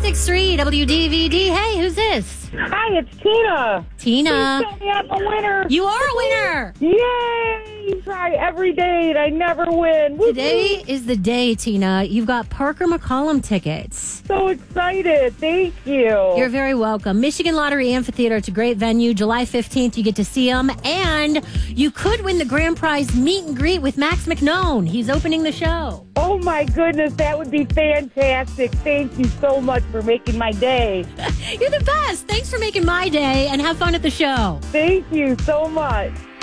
106.3 WDVD. Hey, who's this? Hi, it's Tina. Tina. Please tell me I'm a winner. You are a winner. Yay! Try every day and I never win. Woo-hoo. Today is the day, Tina. You've got Parker McCollum tickets. So excited. Thank you. You're very welcome. Michigan Lottery Amphitheater. It's a great venue. July 15th, you get to see him. And you could win the grand prize meet and greet with Max McNone. He's opening the show. Oh, my goodness. That would be fantastic. Thank you so much for making my day. You're the best. Thanks for making my day, and have fun at the show. Thank you so much.